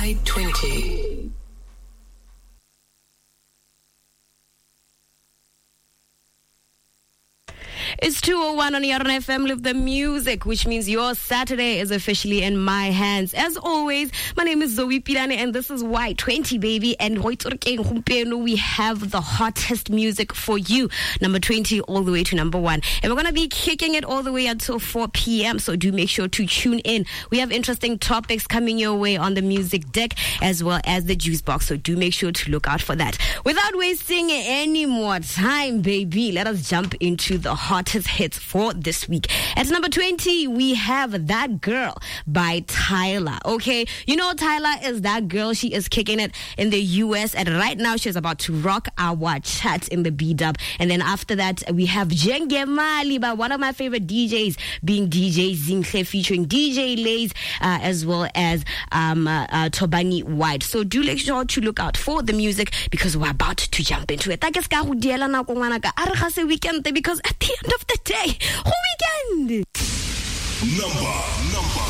Y20. It's 2:01 on Yarn FM with the music, which means your Saturday is officially in my hands. As always, my name is Zoe Pilane and this is Y20, baby. And we have the hottest music for you. Number 20 all the way to number 1. And we're going to be kicking it all the way until 4 p.m. So do make sure to tune in. We have interesting topics coming your way on the music deck as well as the juice box. So do make sure to look out for that. Without wasting any more time, baby, let us jump into the hottest hits for this week. At number 20, we have That Girl by Tyla. Okay, you know Tyla is that girl. She is kicking it in the US, and right now she's about to rock our chat in the B-dub. And then after that, we have Jengemali by one of my favorite DJs, being DJ Zinhle, featuring DJ Lays as well as Tobani White. So do make sure to look out for the music because we're about to jump into it. Because at the end of the day,